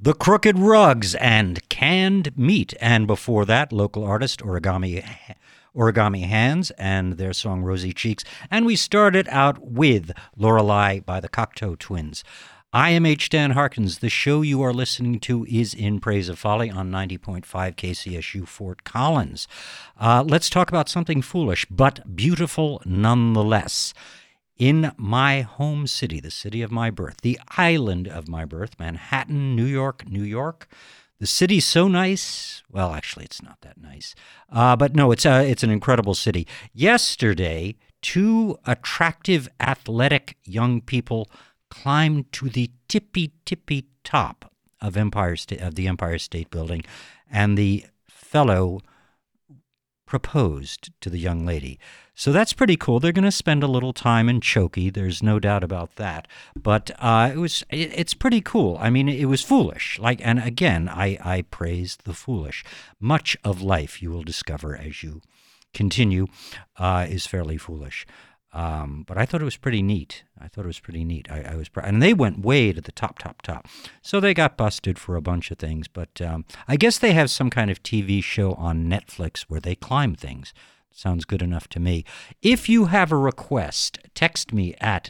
The Crooked Rugs and Canned Meat. And before that, local artist Origami Hands and their song Rosy Cheeks. And we started out with Lorelei by the Cocteau Twins. I am H. Dan Harkins. The show you are listening to is In Praise of Folly on 90.5 KCSU Fort Collins. Let's talk about something foolish, but beautiful nonetheless. In my home city, the city of my birth, the island of my birth, Manhattan, New York, New York. The city's so nice. Well, actually, it's not that nice. But no, it's an incredible city. Yesterday, two attractive, athletic young people climbed to the tippy top of the Empire State Building, and the fellow proposed to the young lady. So that's pretty cool. They're going to spend a little time in Chokey. There's no doubt about that. But it's pretty cool. I mean, it was foolish. And again, I praised the foolish. Much of life, you will discover as you continue, is fairly foolish. But I thought it was pretty neat. And they went way to the top. So they got busted for a bunch of things. But I guess they have some kind of TV show on Netflix where they climb things. Sounds good enough to me. If you have a request, text me at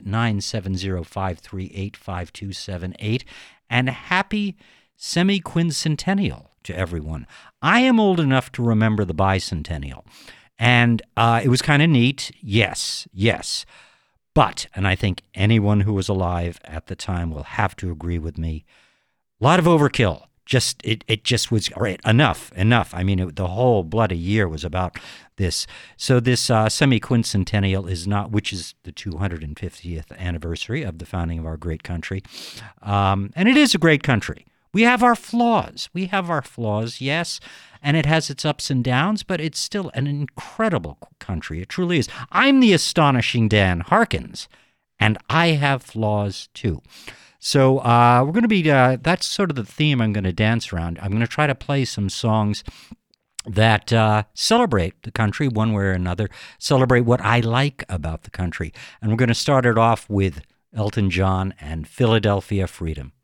970-538-5278. And happy semi-quincentennial to everyone. I am old enough to remember the bicentennial. And it was kind of neat, yes. But, and I think anyone who was alive at the time will have to agree with me, a lot of overkill. It just was, all right, enough. I mean, the whole bloody year was about this. So this semi-quincentennial is not, which is the 250th anniversary of the founding of our great country. And it is a great country. We have our flaws, yes, and it has its ups and downs, but it's still an incredible country. It truly is. I'm the astonishing Dan Harkins, and I have flaws too. So we're going to be, that's sort of the theme I'm going to dance around. I'm going to try to play some songs that celebrate the country one way or another, celebrate what I like about the country. And we're going to start it off with Elton John and Philadelphia Freedom.